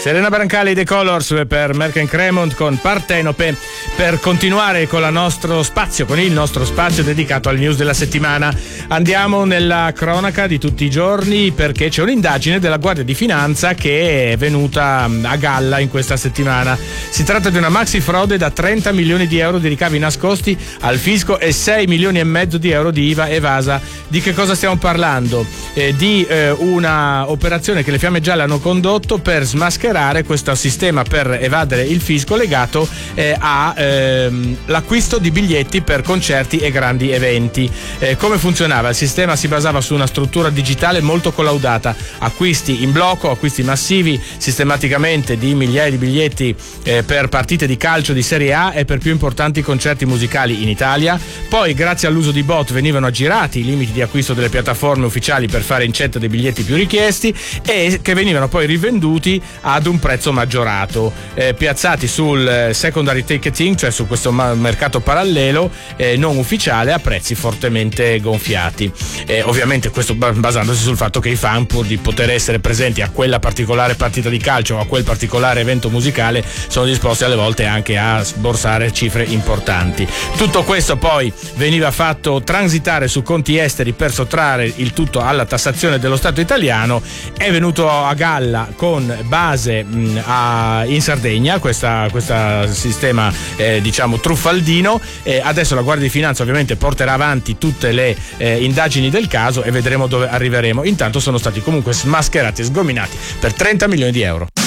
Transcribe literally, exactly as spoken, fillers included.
Serena Brancali, The Colors per Merck Cremont con Partenope, per continuare con la nostro spazio, con il nostro spazio dedicato alle news della settimana. Andiamo nella cronaca di tutti i giorni, perché c'è un'indagine della Guardia di Finanza che è venuta a galla in questa settimana. Si tratta di una maxi frode da trenta milioni di euro di ricavi nascosti al fisco e sei milioni e mezzo di euro di I V A evasa. Di che cosa stiamo parlando? Eh, di eh, una operazione che le Fiamme Gialle hanno condotto per smascherare questo sistema per evadere il fisco legato eh, a ehm, l'acquisto di biglietti per concerti e grandi eventi. Eh, come funzionava? Il sistema si basava su una struttura digitale molto collaudata: acquisti in blocco, acquisti massivi sistematicamente di migliaia di biglietti eh, per partite di calcio di Serie A e per più importanti concerti musicali in Italia. Poi, grazie all'uso di bot, venivano aggirati i limiti di acquisto delle piattaforme ufficiali per fare incetta dei biglietti più richiesti, e che venivano poi rivenduti ad un prezzo maggiorato, eh, piazzati sul secondary ticketing, cioè su questo ma- mercato parallelo eh, non ufficiale, a prezzi fortemente gonfiati. Eh, ovviamente questo basandosi sul fatto che i fan, pur di poter essere presenti a quella particolare partita di calcio o a quel particolare evento musicale, sono disposti alle volte anche a sborsare cifre importanti. Tutto questo poi veniva fatto transitare su conti esteri per sottrarre il tutto alla tassazione dello Stato italiano. È venuto a galla con base mh, a, in Sardegna questa, questa sistema eh, diciamo truffaldino. Eh, adesso la Guardia di Finanza ovviamente porterà avanti tutte le eh, indagini del caso e vedremo dove arriveremo. Intanto sono stati comunque smascherati e sgominati per trenta milioni di euro.